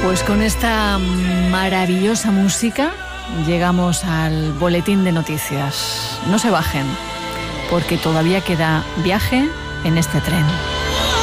Pues con esta maravillosa música llegamos al boletín de noticias. No se bajen, porque todavía queda viaje en este tren.